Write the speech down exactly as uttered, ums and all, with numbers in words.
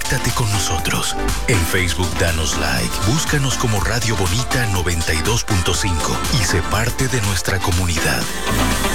conéctate con nosotros. En Facebook danos like, búscanos como Radio Bonita noventa y dos punto cinco y sé parte de nuestra comunidad.